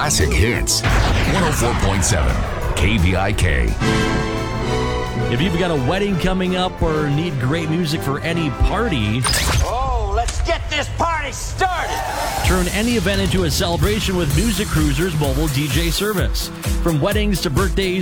classic hits. 104.7 KVIK. If you've got a wedding coming up or need great music for any party, let's get this party started! Turn any event into a celebration with Music Cruiser's mobile DJ service. From weddings to birthdays,